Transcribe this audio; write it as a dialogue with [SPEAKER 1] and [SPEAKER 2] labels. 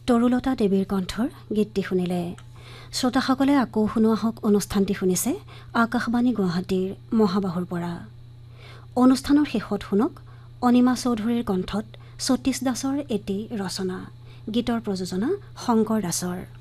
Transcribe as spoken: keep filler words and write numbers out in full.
[SPEAKER 1] তৰুলতা দেৱীৰ কণ্ঠৰ গীতটি শুনিলে। শ্ৰোতাসকলে আকৌ শুনোৱা হওক অনুষ্ঠানটি শুনিছে আকাশবাণী গুৱাহাটীৰ মহাবাহুৰ পৰা। অনুষ্ঠানৰ শেষত শুনক অনিমা চৌধুৰীৰ কণ্ঠত সতীশ দাসৰ এটি ৰচনা। গীতৰ প্ৰযোজনা শংকৰ দাসৰ।